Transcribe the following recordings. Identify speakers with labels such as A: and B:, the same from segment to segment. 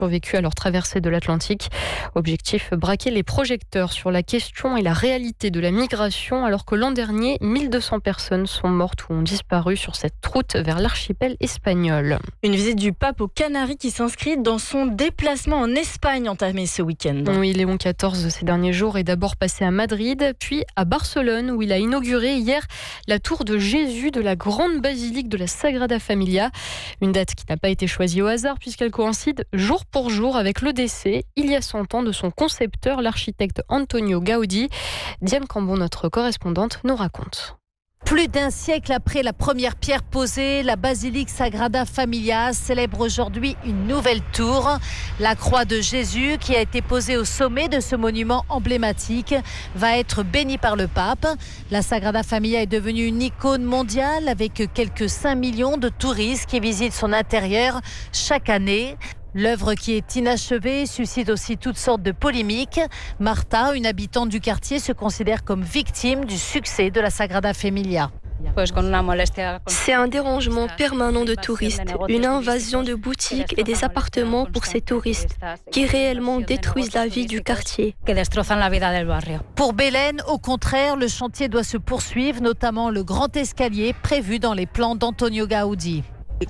A: survécu à leur traversée de l'Atlantique. Objectif, braquer les projecteurs sur la question et la réalité de la migration, alors que l'an dernier, 1200 personnes sont mortes ou ont disparu sur cette route vers l'archipel espagnol.
B: Une visite du pape aux Canaries qui s'inscrit dans son déplacement en Espagne entamé ce week-end.
A: Oui, Léon XIV ces derniers jours est d'abord passé à Madrid, puis à Barcelone où il a inauguré hier la tour de Jésus de la grande basilique de la Sagrada Familia. Une date qui n'a pas été choisie au hasard puisqu'elle coïncide jour pour jour avec le décès, il y a 100 ans, de son concepteur, l'architecte Antonio Gaudí. Diane Cambon, notre correspondante, nous raconte.
C: Plus d'un siècle après la première pierre posée, la basilique Sagrada Familia célèbre aujourd'hui une nouvelle tour. La croix de Jésus, qui a été posée au sommet de ce monument emblématique, va être bénie par le pape. La Sagrada Familia est devenue une icône mondiale avec quelques 5 millions de touristes qui visitent son intérieur chaque année. L'œuvre, qui est inachevée, suscite aussi toutes sortes de polémiques. Martha, une habitante du quartier, se considère comme victime du succès de la Sagrada Familia.
D: C'est un dérangement permanent de touristes, une invasion de boutiques et des appartements pour ces touristes qui réellement détruisent la vie du quartier.
C: Pour Bélène, au contraire, le chantier doit se poursuivre, notamment le grand escalier prévu dans les plans d'Antonio Gaudí.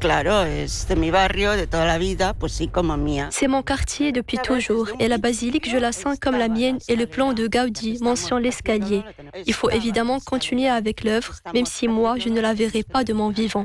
D: C'est mon quartier depuis toujours et la basilique, je la sens comme la mienne et le plan de Gaudí mentionne l'escalier. Il faut évidemment continuer avec l'œuvre, même si moi, je ne la verrai pas de mon vivant.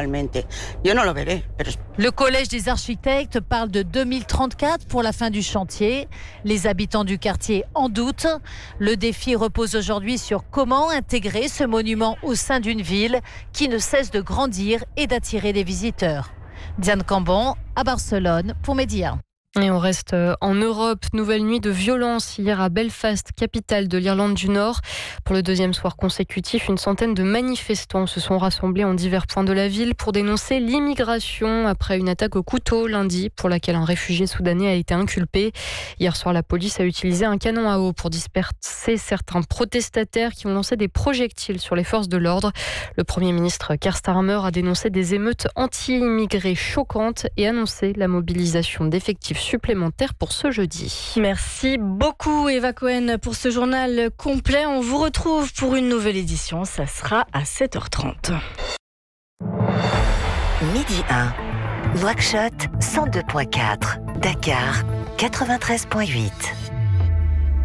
C: Le Collège des architectes parle de 2034 pour la fin du chantier. Les habitants du quartier en doutent. Le défi repose aujourd'hui sur comment intégrer ce monument au sein d'une ville qui ne cesse de grandir et d'attirer des visiteurs. Diane Cambon à Barcelone pour Média.
A: Et on reste en Europe. Nouvelle nuit de violence hier à Belfast, capitale de l'Irlande du Nord. Pour le deuxième soir consécutif, une centaine de manifestants se sont rassemblés en divers points de la ville pour dénoncer l'immigration après une attaque au couteau lundi pour laquelle un réfugié soudanais a été inculpé. Hier soir, la police a utilisé un canon à eau pour disperser certains protestataires qui ont lancé des projectiles sur les forces de l'ordre. Le Premier ministre Keir Starmer a dénoncé des émeutes anti-immigrés choquantes et annoncé la mobilisation d'effectifs supplémentaires pour ce jeudi.
B: Merci beaucoup Eva Cohen pour ce journal complet. On vous retrouve pour une nouvelle édition. Ça sera à 7h30.
E: Midi 1. Nouakchott 102.4. Dakar 93.8.